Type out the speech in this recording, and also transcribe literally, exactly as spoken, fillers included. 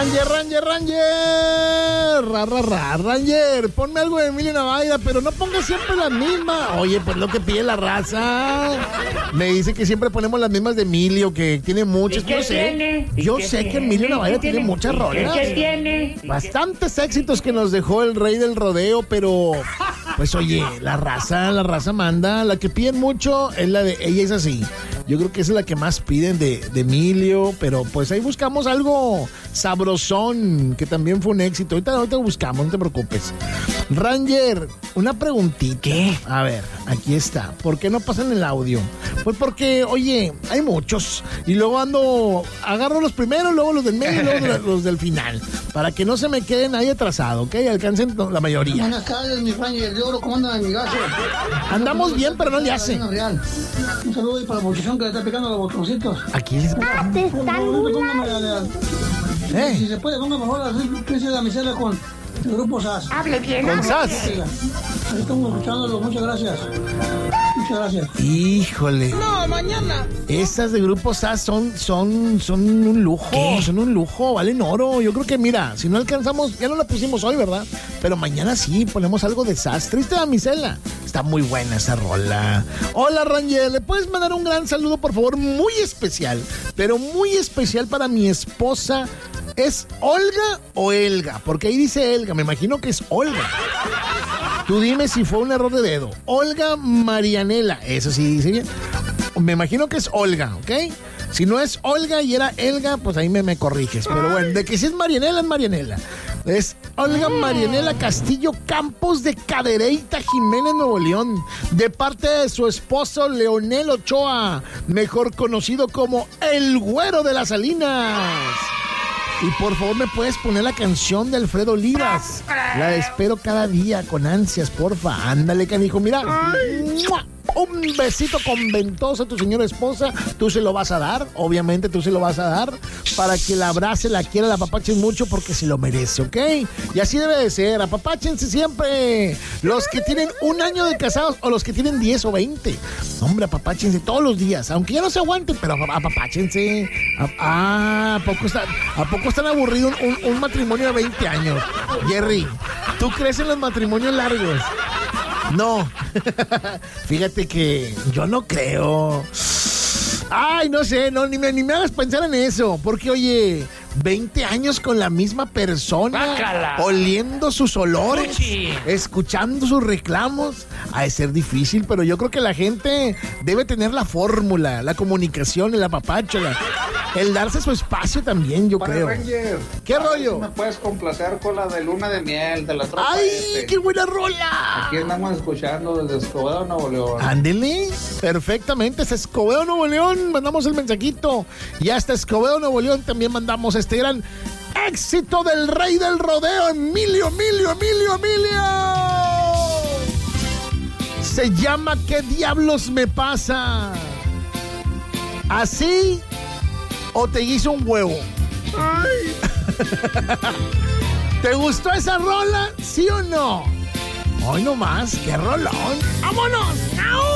Ranger, Ranger, Ranger. Ra, ra, ra, Ranger, ponme algo de Emilio Navaira, pero no pongas siempre la misma. Oye, pues lo que pide la raza. Me dice que siempre ponemos las mismas de Emilio, que tiene muchas. ¿Qué no sé. tiene? Yo ¿Qué sé tiene? que Emilio Navaira ¿Qué tiene tiene? muchas rolas. ¿Qué tiene? Bastantes éxitos que nos dejó el rey del rodeo, pero pues oye, la raza, la raza manda. La que piden mucho es la de Ella es así. Yo creo que esa es la que más piden de, de Emilio, pero pues ahí buscamos algo sabrosón, que también fue un éxito. Ahorita, ahorita buscamos, no te preocupes. Ranger, una preguntita. ¿Qué? A ver, aquí está. ¿Por qué no pasan el audio? Pues porque, oye, hay muchos. Y luego ando, agarro los primeros, luego los del medio y luego los, los del final. Para que no se me quede nadie atrasado, ¿ok? Alcancen la mayoría. Buenas tardes, mi Ranger de oro, ¿cómo andan en mi gaso? Andamos bien, pero no le hace. Un saludo ahí para la bochizón que le está picando los botoncitos. Aquí es... Eh. Si se puede, ponga mejor la crisis de la miseria con el grupo S A S. Hable bien. Con S A S. Ahí estamos escuchándolo, muchas gracias. Muchas gracias. Híjole. No, mañana. Estas de Grupo S A S son, son, son un lujo. ¿Qué? Son un lujo, valen oro. Yo creo que, mira, si no alcanzamos, ya no la pusimos hoy, ¿verdad? Pero mañana sí, ponemos algo de S A S. Triste damisela. Está muy buena esa rola. Hola, Ranger, ¿le puedes mandar un gran saludo, por favor? Muy especial, pero muy especial para mi esposa. ¿Es Olga o Elga? Porque ahí dice Elga, me imagino que es Olga. Tú dime si fue un error de dedo. Olga Marianela, eso sí dice bien. Me imagino que es Olga, ¿ok? Si no es Olga y era Elga, pues ahí me, me corriges. Pero bueno, de que si es Marianela, es Marianela. Es Olga Marianela Castillo Campos de Cadereyta, Jiménez, Nuevo León. De parte de su esposo Leonel Ochoa, mejor conocido como El Güero de las Salinas. Y por favor, ¿me puedes poner la canción de Alfredo Olivas? La espero cada día con ansias, porfa. Ándale, canijo, mira. ¡Mua! Un besito conventoso a tu señora esposa. Tú se lo vas a dar, obviamente tú se lo vas a dar, para que la abrace, la quiera, la apapachen mucho, porque se lo merece, ¿ok? Y así debe de ser, apapáchense siempre. Los que tienen un año de casados o los que tienen diez o veinte. Hombre, apapáchense todos los días, aunque ya no se aguanten, pero apapáchense. Ah, ¿a poco, está, ¿a poco están aburridos un, un, un matrimonio de veinte años? Jerry, ¿tú crees en los matrimonios largos? No, fíjate que yo no creo. Ay, no sé, no, ni me, ni me hagas pensar en eso. Porque, oye, veinte años con la misma persona, Bácala. oliendo sus olores, Uchi. escuchando sus reclamos. Ha de ser difícil, pero yo creo que la gente debe tener la fórmula, la comunicación, el apapacho, la, el darse su espacio también, yo Para creo. Ranger, ¿Qué a ver rollo? si me puedes complacer con la de Luna de Miel, de la tropa. ¡Ay, este. qué buena rola! Aquí andamos escuchando desde Escobedo, Nuevo León. Ándele, perfectamente, es Escobedo, Nuevo León, mandamos el mensajito. Y hasta Escobedo, Nuevo León también mandamos este gran éxito del rey del rodeo, Emilio, Emilio, Emilio, Emilio. Se llama ¿Qué diablos me pasa? ¿Así o te hizo un huevo? Ay. ¿Te gustó esa rola? ¿Sí o no? Hoy nomás, qué rolón. ¡Vámonos! ¡Au!